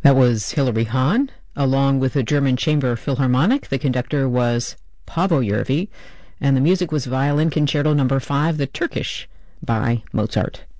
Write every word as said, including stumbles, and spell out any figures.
That was Hilary Hahn, along with the German Chamber Philharmonic. The conductor was Paavo Järvi, and the music was Violin Concerto Number five, The Turkish, by Mozart.